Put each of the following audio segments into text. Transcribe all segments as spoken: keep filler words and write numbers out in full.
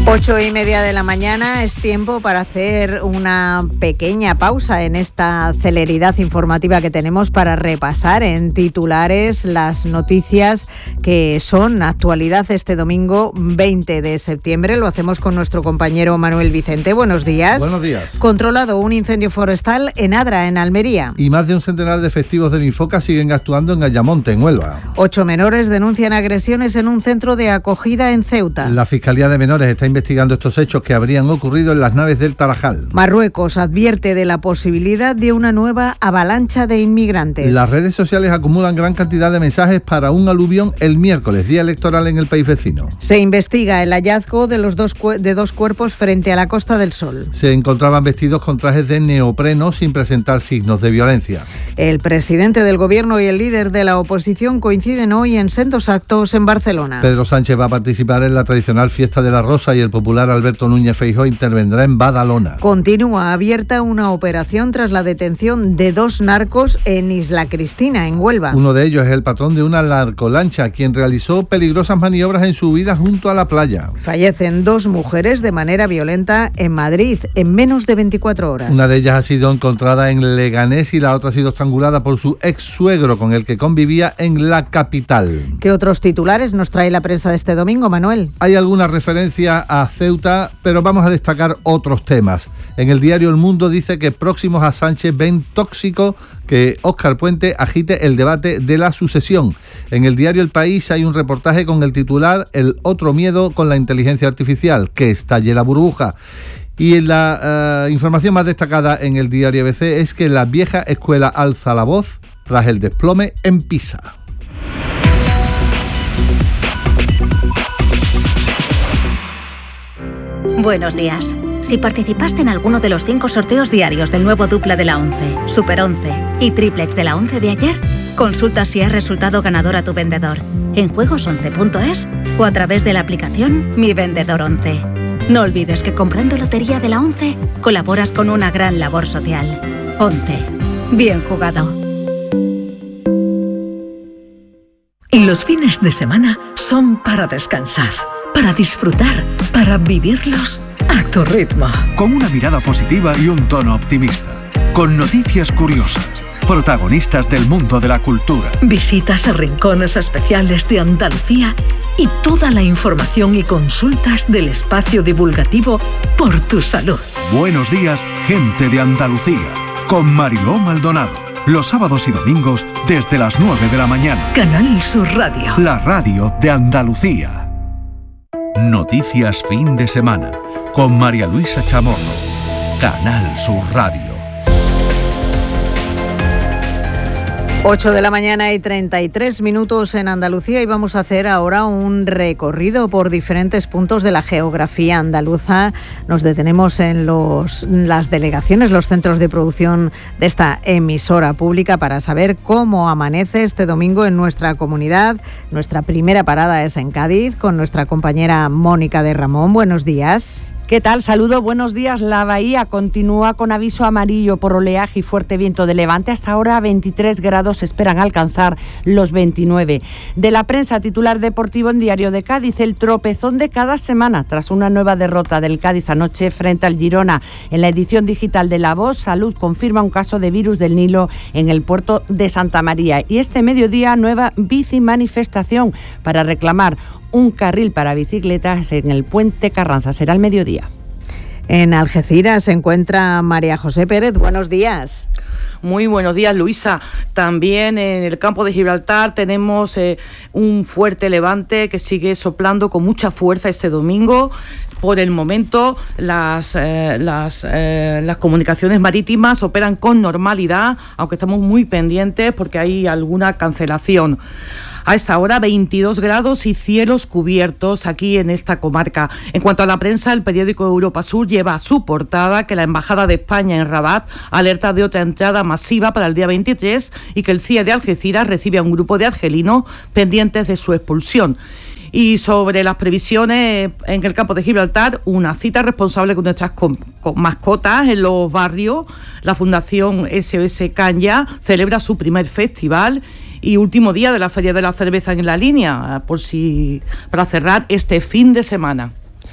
Ocho y media de la mañana es tiempo para hacer una pequeña pausa en esta celeridad informativa que tenemos para repasar en titulares las noticias que son actualidad este domingo veinte de septiembre. Lo hacemos con nuestro compañero Manuel Vicente. Buenos días. Buenos días. Controlado un incendio forestal en Adra, en Almería. Y más de un centenar de efectivos del Infoca siguen actuando en Ayamonte, en Huelva. Ocho menores denuncian agresiones en un centro de acogida en Ceuta. La Fiscalía de Menores está investigando estos hechos que habrían ocurrido en las naves del Tarajal. Marruecos advierte de la posibilidad de una nueva avalancha de inmigrantes. Las redes sociales acumulan gran cantidad de mensajes para un aluvión el miércoles, día electoral en el país vecino. Se investiga el hallazgo de los dos, de dos cuerpos frente a la Costa del Sol. Se encontraban vestidos con trajes de neopreno sin presentar signos de violencia. El presidente del gobierno y el líder de la oposición coinciden hoy en sendos actos en Barcelona. Pedro Sánchez va a participar en la tradicional fiesta de la Rosa y el popular Alberto Núñez Feijóo intervendrá en Badalona. Continúa abierta una operación tras la detención de dos narcos en Isla Cristina, en Huelva. Uno de ellos es el patrón de una narcolancha, quien realizó peligrosas maniobras en su huida junto a la playa. Fallecen dos mujeres de manera violenta en Madrid en menos de veinticuatro horas. Una de ellas ha sido encontrada en Leganés y la otra ha sido estrangulada por su ex suegro, con el que convivía en la capital. ¿Qué otros titulares nos trae la prensa de este domingo, Manuel? Hay alguna referencia a Ceuta, pero vamos a destacar otros temas. En el diario El Mundo dice que próximos a Sánchez ven tóxico que Óscar Puente agite el debate de la sucesión. En el diario El País hay un reportaje con el titular El otro miedo con la inteligencia artificial, que estalle la burbuja. Y la uh, información más destacada en el diario A B C es que la vieja escuela alza la voz tras el desplome en Pisa. Buenos días. Si participaste en alguno de los cinco sorteos diarios del nuevo Dupla de la once, Super once y Triplex de la once de ayer, consulta si has resultado ganador a tu vendedor en juegos once punto es o a través de la aplicación Mi Vendedor once. No olvides que comprando Lotería de la once colaboras con una gran labor social. once. Bien jugado. Los fines de semana son para descansar, para disfrutar, para vivirlos a tu ritmo. Con una mirada positiva y un tono optimista. Con noticias curiosas. Protagonistas del mundo de la cultura. Visitas a rincones especiales de Andalucía y toda la información y consultas del espacio divulgativo Por tu Salud. Buenos días, gente de Andalucía. Con Mariló Maldonado. Los sábados y domingos desde las nueve de la mañana. Canal Sur Radio. La radio de Andalucía. Noticias fin de semana. Con María Luisa Chamorro. Canal Sur Radio. ocho de la mañana y treinta y tres minutos en Andalucía y vamos a hacer ahora un recorrido por diferentes puntos de la geografía andaluza. Nos detenemos en los, las delegaciones, los centros de producción de esta emisora pública para saber cómo amanece este domingo en nuestra comunidad. Nuestra primera parada es en Cádiz con nuestra compañera Mónica de Ramón. Buenos días. ¿Qué tal? Saludos, buenos días. La bahía continúa con aviso amarillo por oleaje y fuerte viento de levante. Hasta ahora veintitrés grados, se esperan alcanzar los veintinueve. De la prensa titular deportivo en Diario de Cádiz, el tropezón de cada semana tras una nueva derrota del Cádiz anoche frente al Girona. En la edición digital de La Voz, Salud confirma un caso de virus del Nilo en el puerto de Santa María. Y este mediodía, nueva bicimanifestación para reclamar un carril para bicicletas en el puente Carranza. Será el mediodía. En Algeciras se encuentra María José Pérez. Buenos días. Muy buenos días, Luisa. También en el campo de Gibraltar tenemos eh, un fuerte levante que sigue soplando con mucha fuerza este domingo. Por el momento, las, eh, las, eh, las comunicaciones marítimas operan con normalidad, aunque estamos muy pendientes porque hay alguna cancelación. A esta hora veintidós grados y cielos cubiertos aquí en esta comarca. En cuanto a la prensa, el periódico Europa Sur lleva a su portada que la Embajada de España en Rabat alerta de otra entrada masiva para el día veintitrés y que el C I E de Algeciras recibe a un grupo de argelinos pendientes de su expulsión. Y sobre las previsiones en el campo de Gibraltar, una cita responsable con nuestras con, con mascotas en los barrios. La Fundación S O S Canya celebra su primer festival y último día de la Feria de la Cerveza en la Línea, por si para cerrar este fin de semana.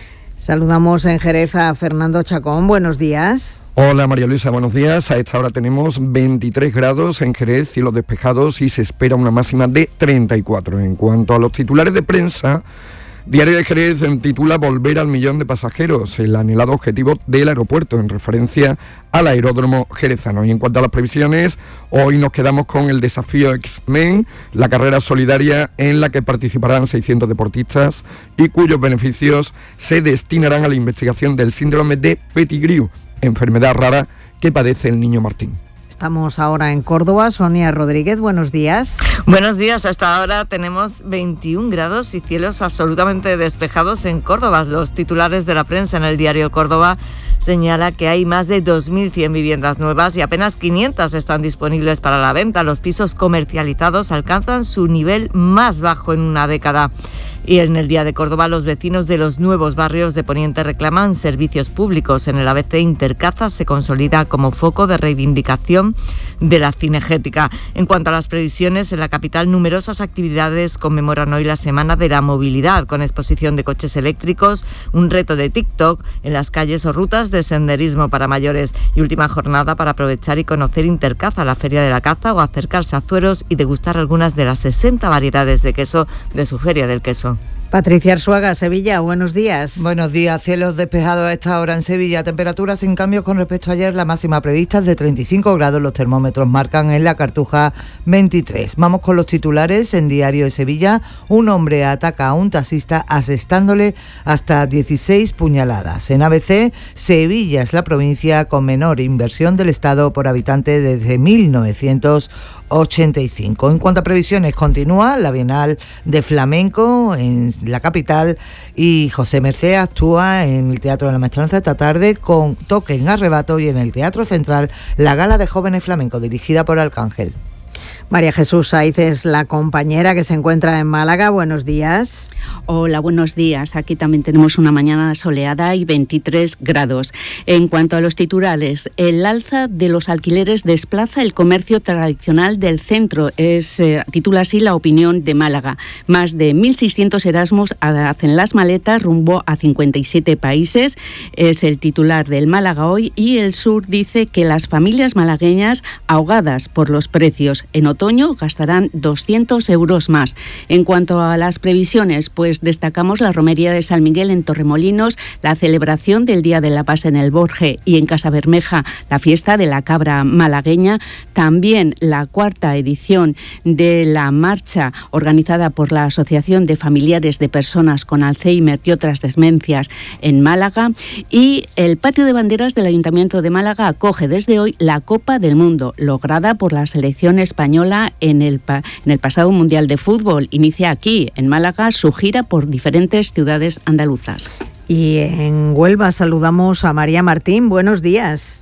Saludamos en Jerez a Fernando Chacón. Buenos días. Hola María Luisa, buenos días. A esta hora tenemos veintitrés grados en Jerez, cielos despejados y se espera una máxima de treinta y cuatro. En cuanto a los titulares de prensa, Diario de Jerez titula Volver al millón de pasajeros, el anhelado objetivo del aeropuerto, en referencia al aeródromo jerezano. Y en cuanto a las previsiones, hoy nos quedamos con el desafío X-Men, la carrera solidaria en la que participarán seiscientos deportistas y cuyos beneficios se destinarán a la investigación del síndrome de Pettigrew, enfermedad rara que padece el niño Martín. Estamos ahora en Córdoba. Sonia Rodríguez, buenos días. Buenos días, hasta ahora tenemos veintiún grados y cielos absolutamente despejados en Córdoba. Los titulares de la prensa en el diario Córdoba señala que hay más de dos mil cien viviendas nuevas y apenas quinientas están disponibles para la venta. Los pisos comercializados alcanzan su nivel más bajo en una década. Y en el Día de Córdoba, los vecinos de los nuevos barrios de Poniente reclaman servicios públicos. En el A B C, Intercaza se consolida como foco de reivindicación de la cinegética. En cuanto a las previsiones, en la capital numerosas actividades conmemoran hoy la Semana de la Movilidad, con exposición de coches eléctricos, un reto de TikTok en las calles o rutas de senderismo para mayores y última jornada para aprovechar y conocer Intercaza, la Feria de la Caza, o acercarse a Zueros y degustar algunas de las sesenta variedades de queso de su Feria del Queso. Patricia Arzuaga, Sevilla, buenos días. Buenos días, cielos despejados a esta hora en Sevilla, temperaturas sin cambios con respecto a ayer, la máxima prevista es de treinta y cinco grados, los termómetros marcan en la Cartuja veintitrés. Vamos con los titulares en Diario de Sevilla. Un hombre ataca a un taxista asestándole hasta dieciséis puñaladas. En A B C, Sevilla es la provincia con menor inversión del Estado por habitante desde mil novecientos ochenta y cinco. En cuanto a previsiones, continúa la Bienal de Flamenco en la capital y José Mercé actúa en el Teatro de la Maestranza esta tarde con Toque en Arrebato, y en el Teatro Central la Gala de Jóvenes Flamencos dirigida por Arcángel. María Jesús Saiz es la compañera que se encuentra en Málaga. Buenos días. Hola, buenos días. Aquí también tenemos una mañana soleada y veintitrés grados. En cuanto a los titulares, el alza de los alquileres desplaza el comercio tradicional del centro. Es, eh, titula así La Opinión de Málaga. Más de mil seiscientos Erasmus hacen las maletas rumbo a cincuenta y siete países. Es el titular del Málaga Hoy, y El Sur dice que las familias malagueñas ahogadas por los precios. En otoño gastarán doscientos euros más. En cuanto a las previsiones, pues destacamos la romería de San Miguel en Torremolinos, la celebración del Día de la Paz en el Borje, y en Casabermeja la fiesta de la cabra malagueña. También la cuarta edición de la marcha organizada por la Asociación de Familiares de Personas con Alzheimer y otras demencias en Málaga. Y el patio de banderas del Ayuntamiento de Málaga acoge desde hoy la Copa del Mundo, lograda por la selección española en el, en el pasado Mundial de Fútbol. Inicia aquí, en Málaga, su gira por diferentes ciudades andaluzas. Y en Huelva saludamos a María Martín. Buenos días.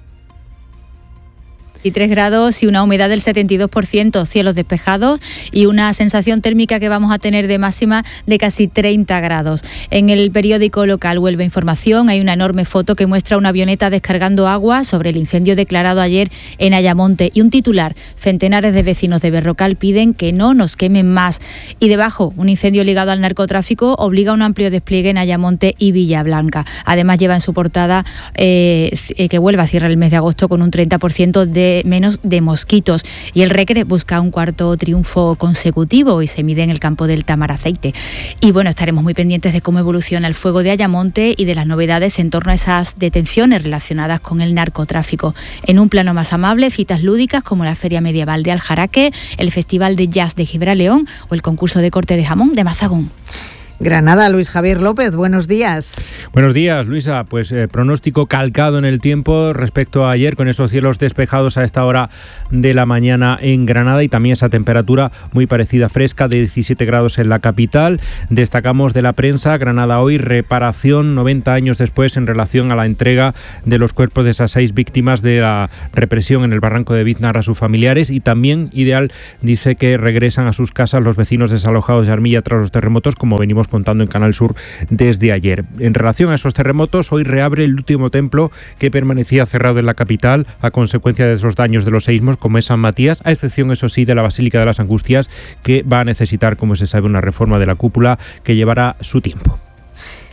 veintitrés grados y una humedad del setenta y dos por ciento, cielos despejados y una sensación térmica que vamos a tener de máxima de casi treinta grados. En el periódico local Huelva Información hay una enorme foto que muestra una avioneta descargando agua sobre el incendio declarado ayer en Ayamonte, y un titular: centenares de vecinos de Berrocal piden que no nos quemen más. Y debajo, un incendio ligado al narcotráfico obliga a un amplio despliegue en Ayamonte y Villablanca. Además lleva en su portada eh, que Huelva cierra el mes de agosto con un treinta por ciento de menos de mosquitos, y el Recre busca un cuarto triunfo consecutivo y se mide en el campo del Tamaraceite. Y bueno, estaremos muy pendientes de cómo evoluciona el fuego de Ayamonte y de las novedades en torno a esas detenciones relacionadas con el narcotráfico. En un plano más amable, citas lúdicas como la Feria Medieval de Aljaraque, el Festival de Jazz de Gibraleón o el concurso de corte de jamón de Mazagún. Granada, Luis Javier López, buenos días. Buenos días, Luisa. Pues eh, pronóstico calcado en el tiempo respecto a ayer, con esos cielos despejados a esta hora de la mañana en Granada, y también esa temperatura muy parecida, fresca, de diecisiete grados en la capital. Destacamos de la prensa, Granada Hoy, reparación noventa años después en relación a la entrega de los cuerpos de esas seis víctimas de la represión en el barranco de Biznar a sus familiares. Y también Ideal dice que regresan a sus casas los vecinos desalojados de Armilla tras los terremotos, como venimos contando en Canal Sur desde ayer. En relación a esos terremotos, hoy reabre el último templo que permanecía cerrado en la capital a consecuencia de esos daños de los seísmos, como es San Matías, a excepción, eso sí, de la Basílica de las Angustias, que va a necesitar, como se sabe, una reforma de la cúpula que llevará su tiempo.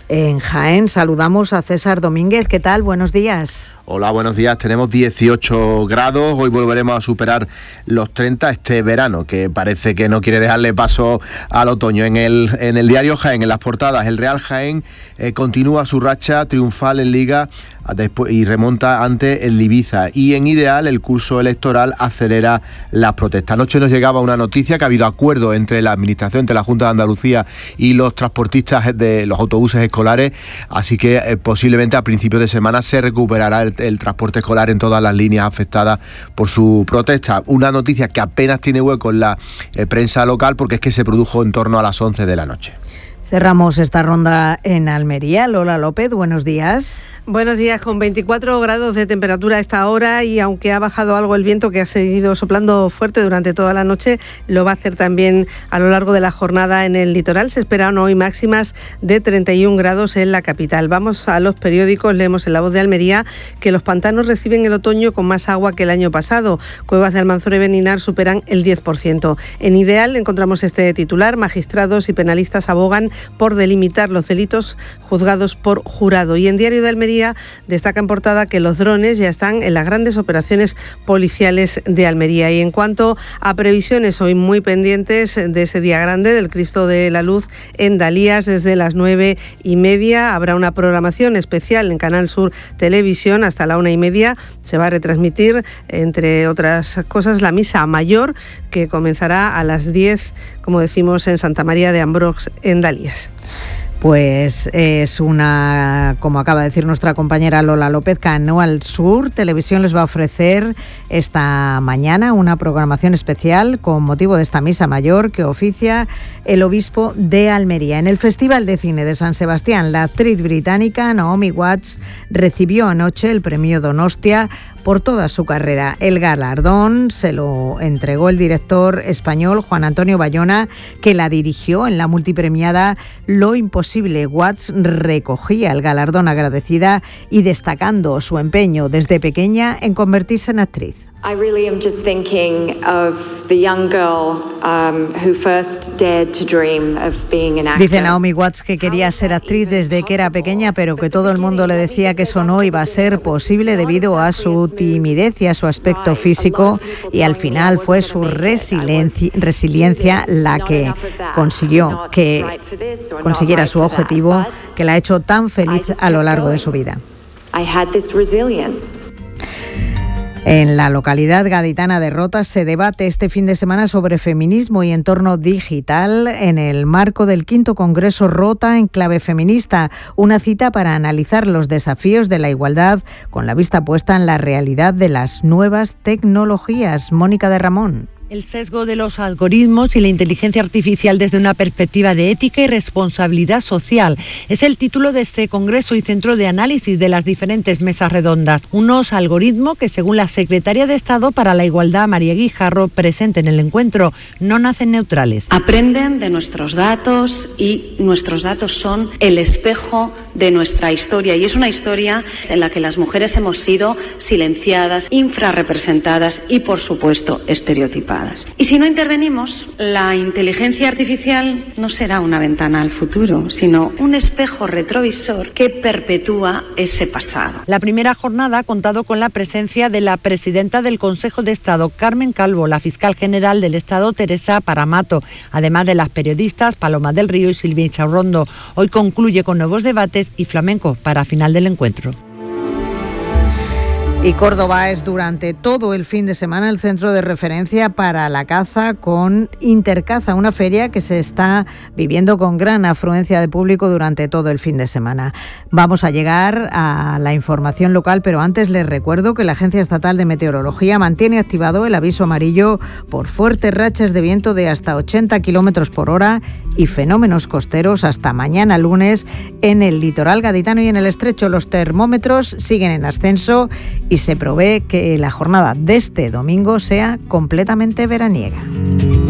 en Jaén. Saludamos a César Domínguez. ¿Qué tal? Buenos días. Hola, buenos días. Tenemos dieciocho grados. Hoy volveremos a superar los treinta este verano, que parece que no quiere dejarle paso al otoño. En el, en el diario Jaén, en las portadas, el Real Jaén eh, continúa su racha triunfal en Liga después, y remonta ante el Ibiza. Y en Ideal, el curso electoral acelera las protestas. Anoche nos llegaba una noticia que ha habido acuerdo entre la Administración, entre la Junta de Andalucía y los transportistas de los autobuses escolares, así que eh, posiblemente a principios de semana se recuperará el el transporte escolar en todas las líneas afectadas por su protesta. Una noticia que apenas tiene hueco en la eh, prensa local porque es que se produjo en torno a las once de la noche. Cerramos esta ronda en Almería. Lola López, buenos días. Buenos días, con veinticuatro grados de temperatura a esta hora, y aunque ha bajado algo el viento, que ha seguido soplando fuerte durante toda la noche, lo va a hacer también a lo largo de la jornada en el litoral. Se esperan hoy máximas de treinta y un grados en la capital. Vamos a los periódicos, leemos en La Voz de Almería que los pantanos reciben el otoño con más agua que el año pasado. Cuevas de Almanzora y Beninar superan el diez por ciento. En Ideal encontramos este titular: magistrados y penalistas abogan por delimitar los delitos juzgados por jurado. Y en Diario de Almería destaca en portada que los drones ya están en las grandes operaciones policiales de Almería. Y en cuanto a previsiones, hoy muy pendientes de ese día grande del Cristo de la Luz en Dalías desde las nueve y media. Habrá una programación especial en Canal Sur Televisión hasta la una y media. Se va a retransmitir, entre otras cosas, la misa mayor, que comenzará a las diez, como decimos, en Santa María de Ambrox en Dalías. Pues es una, como acaba de decir nuestra compañera Lola López, Canal Sur Televisión les va a ofrecer esta mañana una programación especial con motivo de esta misa mayor que oficia el obispo de Almería. En el Festival de Cine de San Sebastián, la actriz británica Naomi Watts recibió anoche el premio Donostia por toda su carrera. El galardón se lo entregó el director español Juan Antonio Bayona, que la dirigió en la multipremiada Lo Imposible. Watts recogía el galardón agradecida y destacando su empeño desde pequeña en convertirse en actriz. I really am just thinking of the young girl um, who first dared to dream of being an actor. Dice Naomi Watts que quería ser actriz desde que era pequeña, pero que todo el mundo le decía que eso no iba a ser posible debido a su timidez y a su aspecto físico, y al final fue su resiliencia, resiliencia la que consiguió que consiguiera su objetivo, que la ha hecho tan feliz a lo largo de su vida. I had this resilience. En la localidad gaditana de Rota se debate este fin de semana sobre feminismo y entorno digital en el marco del quinto Congreso Rota en clave feminista, una cita para analizar los desafíos de la igualdad con la vista puesta en la realidad de las nuevas tecnologías. Mónica de Ramón. El sesgo de los algoritmos y la inteligencia artificial desde una perspectiva de ética y responsabilidad social es el título de este congreso y centro de análisis de las diferentes mesas redondas. Unos algoritmos que, según la secretaria de Estado para la Igualdad, María Guijarro, presente en el encuentro, no nacen neutrales. Aprenden de nuestros datos y nuestros datos son el espejo de nuestra historia, y es una historia en la que las mujeres hemos sido silenciadas, infrarrepresentadas y, por supuesto, estereotipadas. Y si no intervenimos, la inteligencia artificial no será una ventana al futuro, sino un espejo retrovisor que perpetúa ese pasado. La primera jornada ha contado con la presencia de la presidenta del Consejo de Estado, Carmen Calvo, la fiscal general del Estado, Teresa Paramato, además de las periodistas Paloma del Río y Silvia Chaurrondo. Hoy concluye con nuevos debates y flamenco para final del encuentro. Y Córdoba es durante todo el fin de semana el centro de referencia para la caza con Intercaza, una feria que se está viviendo con gran afluencia de público durante todo el fin de semana. Vamos a llegar a la información local, pero antes les recuerdo que la Agencia Estatal de Meteorología mantiene activado el aviso amarillo por fuertes rachas de viento de hasta ochenta kilómetros por hora y fenómenos costeros hasta mañana lunes en el litoral gaditano y en el estrecho. Los termómetros siguen en ascenso y se prevé que la jornada de este domingo sea completamente veraniega.